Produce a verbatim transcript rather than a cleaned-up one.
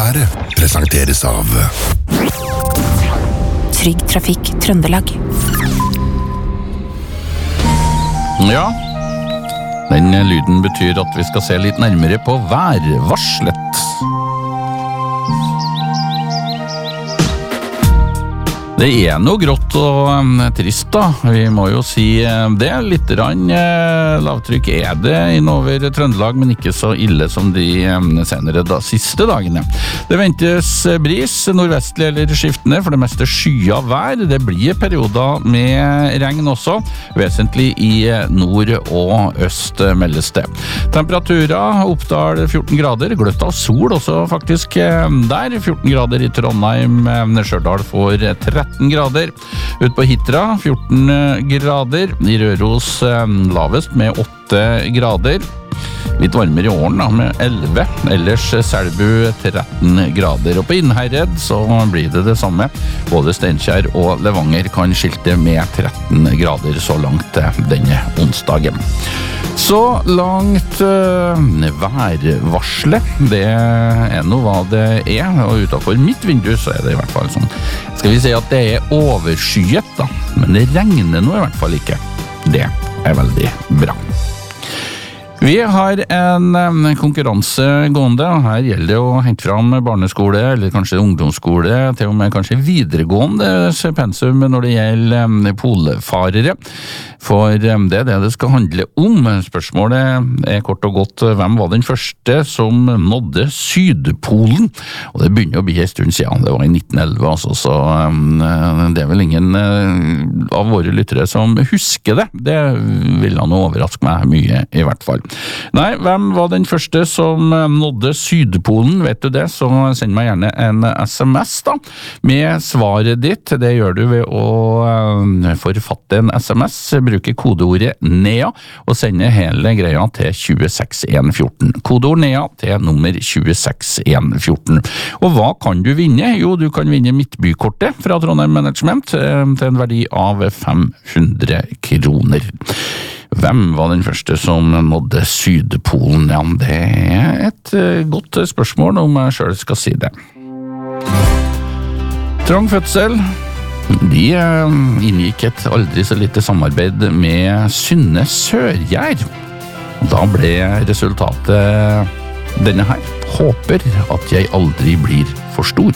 været presenteres av Trygg Trafikk Trøndelag. Ja, den lyden betyr at vi skal se litt nærmere på værvarslet. Det er noe grått og trist da, vi må jo si det. Litt rann lavtrykk er det innover Trøndelag, men ikke så ille som de senere da, siste dagene. Det ventes bris, nordvestlig eller skiftende, for det meste skya vær. Det blir perioder med regn også, vesentlig i nord og øst meldes det. Temperaturer, Oppdal fjorten grader, gløtt av sol også faktisk der, fjorten grader i Trondheim, Stjørdal får tretten grader, ut på Hitra fjorten grader, i Røros lavest med åtte grader, litt varmere i åren da, med elleve, ellers Selbu tretten grader, og på Innherred så blir det det samme, både Steinkjer og Levanger kan skilte med tretten grader så langt denne onsdagen. Så langt uh, værvarslet, det er noe hva det er, og utenfor mitt vindu så er det i hvert fall sånn. Skal vi si at det er overskyet da, men det regner nå i hvert fall ikke. Det er veldig bra. Vi har en konkurranse gående, og her gjelder det å hente fram barneskole, eller kanskje ungdomsskole, til og med kanskje videregående pensum når det gjelder polfarere. For det er det det skal handle om. Spørsmålet er kort og godt, hvem var den første som nådde Sydpolen? Og det begynner å bli en stund siden, det var i nitten elleve, altså, så det er vel ingen av våre lyttere som husker det. Det vil han overraske meg mye i hvert fall. Nei, hvem var den første som nådde Sydpolen? Vet du det, så send meg gjerne en sms da, med svaret ditt. Det gjør du ved å forfatte en sms, bruke kodeordet NEA, og sende hele greia til tjueseks én fjorten. Kodeord NEA til nummer tjueseks én fjorten. Og hva kan du vinne? Jo, du kan vinne Midtbykortet fra Trondheim Management til en verdi av fem hundre kroner. Hvem var den første som nådde Sydpolen? Ja, det er et godt spørsmål om jeg selv skal si det. Trang fødsel. De inngikk et aldri så lite samarbeid med Synne Sørgjær. Da ble resultatet denne her. Håper at jeg aldri blir for stor.